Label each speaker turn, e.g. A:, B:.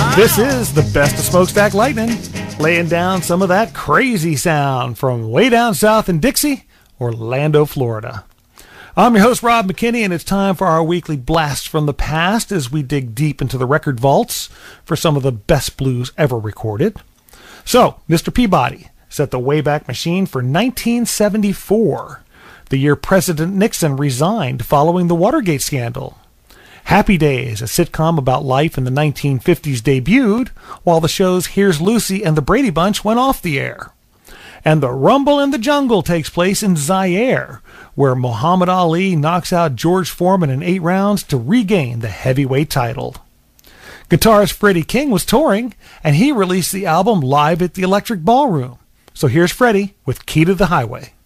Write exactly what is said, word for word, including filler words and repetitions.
A: This is the best of Smokestack Lightning, laying down some of that crazy sound from way down south in Dixie, Orlando, Florida. I'm your host, Rob McKinney, and it's time for our weekly blast from the past as we dig deep into the record vaults for some of the best blues ever recorded. So, Mister Peabody set the Wayback Machine for nineteen seventy-four, the year President Nixon resigned following the Watergate scandal. Happy Days, a sitcom about life in the nineteen fifties, debuted, while the shows Here's Lucy and The Brady Bunch went off the air. And the Rumble in the Jungle takes place in Zaire, where Muhammad Ali knocks out George Foreman in eight rounds to regain the heavyweight title. Guitarist Freddie King was touring, and he released the album live at the Electric Ballroom. So here's Freddie with Key to the Highway.